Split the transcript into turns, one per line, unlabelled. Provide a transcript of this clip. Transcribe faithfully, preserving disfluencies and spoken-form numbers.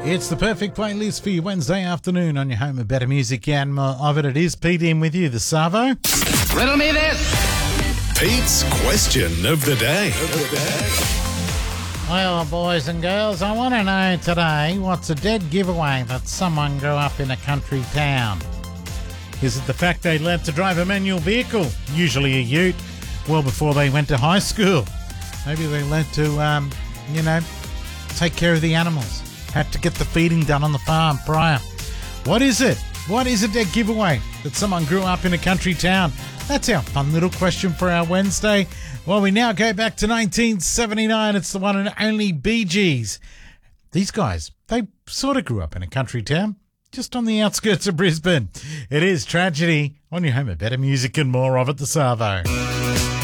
It's the perfect playlist for your Wednesday afternoon on your home of better music and more of it. It is Pete in with you, the Savo.
Riddle me this.
Pete's question of the day. Of the day.
Well, boys and girls, I want to know today what's a dead giveaway that someone grew up in a country town. Is it the fact they learnt to drive a manual vehicle, usually a ute, well before they went to high school? Maybe they learnt to, um, you know, take care of the animals. Had to get the feeding done on the farm prior. What is it? What is a dead giveaway that someone grew up in a country town? That's our fun little question for our Wednesday. Well, we now go back to nineteen seventy-nine. It's the one and only Bee Gees. These guys, they sort of grew up in a country town, just on the outskirts of Brisbane. It is Tragedy on your home of better music and more of it, the Savo.